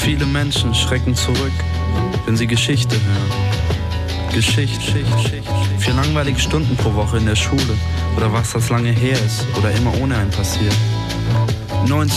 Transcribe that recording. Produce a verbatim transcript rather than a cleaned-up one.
Viele Menschen schrecken zurück, wenn sie Geschichte hören. Geschichte, Geschichte, vier langweilige Stunden pro Woche in der Schule oder was das lange her ist oder immer ohne einen passiert. neunzehn